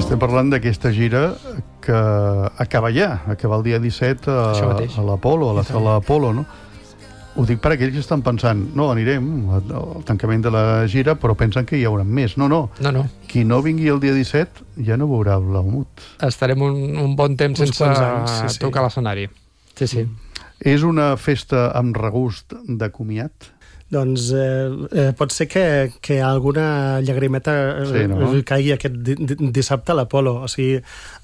Estem parlant d'aquesta gira que acaba ja, acaba el dia 17 a l'Apolo, a la sala Apolo, no? Ho dic per aquells que estan pensant, no, anirem al tancament de la gira, però pensen que hi haurà més. No. Qui no vingui el dia 17 ja no veurà Blaumut. Estarem un bon temps sense tocar l'escenari. Sí. És una festa amb regust de comiat? Doncs pot ser que alguna llagrimeta caigui aquest dissabte a l'Apolo. O sigui,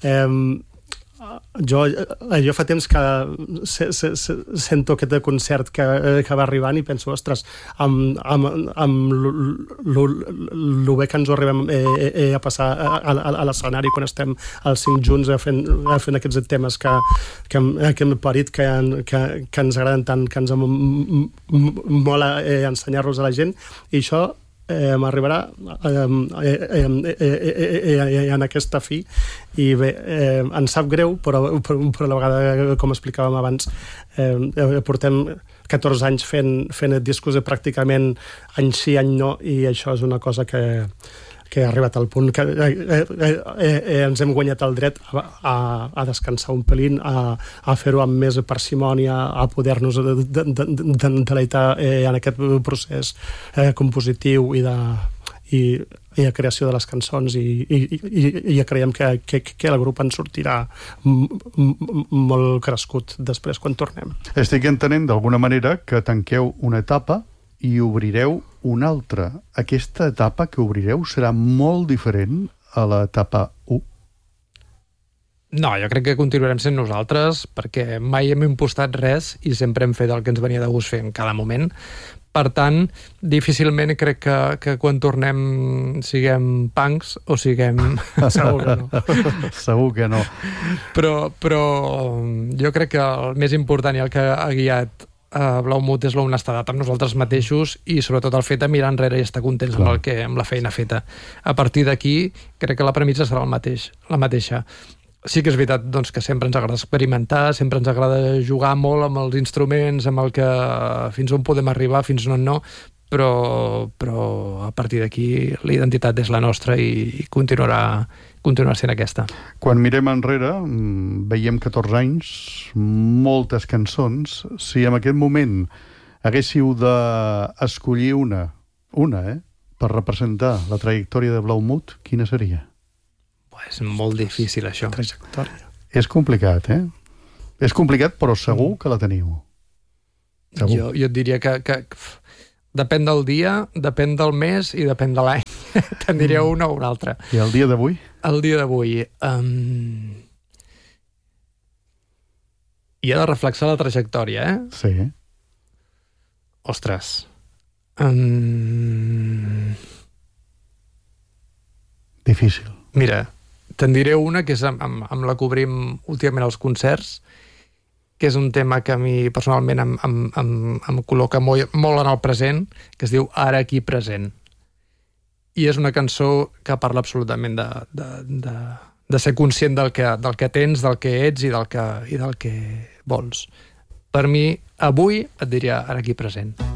jo fa temps que sento aquest concert que va arribant i penso, ostres, amb lo bé que ens ho arribem a passar a l'escenari quan estem els 5 junts fent aquests temes que hem parit, que ens agraden tant, que ens mola ensenyar-los a la gent, i això m'arribarà en aquesta fi. I bé, ens sap greu, però a la vegada, com explicàvem abans, portem 14 anys fent discos pràcticament any sí, any no, i això és una cosa que ha arribat al punt que ens hem guanyat el dret a descansar un pelín, a fer-ho amb més parsimònia, a poder-nos deleitar en aquest procés compositiu i a creació de les cançons, i creiem que el grup en sortirà molt crescut després quan tornem. Estic entenent d'alguna manera que tanqueu una etapa i obrireu una altra. Aquesta etapa que obrireu serà molt diferent a l'etapa 1? No, jo crec que continuarem sent nosaltres, perquè mai hem impostat res i sempre hem fet el que ens venia de gust fer en cada moment. Per tant, difícilment crec que quan tornem siguem punks o siguem... Segur que no. Segur que no. Però jo crec que el més important i el que ha guiat Blaumut és l'honestedat amb nosaltres mateixos i sobretot el fet de mirar enrere i estar contents amb la feina feta. A partir d'aquí crec que la premissa serà la mateixa. Sí que és veritat que sempre ens agrada experimentar, sempre ens agrada jugar molt amb els instruments, amb el que fins on podem arribar, fins on no, però a partir d'aquí la identitat és la nostra i continuarà sent aquesta. Quan mirem enrere, veiem 14 anys, moltes cançons. Si en aquest moment haguéssiu d'escollir una, per representar la trajectòria de Blaumut, quina seria? És molt difícil, això. Trajectòria. És complicat, És complicat, però segur que la teniu. Jo et diria que depèn del dia, depèn del mes i depèn de l'any. Te'n diré una o una altra. I el dia d'avui? El dia d'avui... I ha de reflexar la trajectòria, Sí. Ostres. Difícil. Mira, te'n diré una que és amb la que obrim últimament els concerts, que és un tema que a mi personalment em col·loca molt en el present, que es diu Ara aquí present. I és una cançó que parla absolutament de ser conscient del que tens, del que ets i del que vols. Per mi, avui et diria Ara aquí present.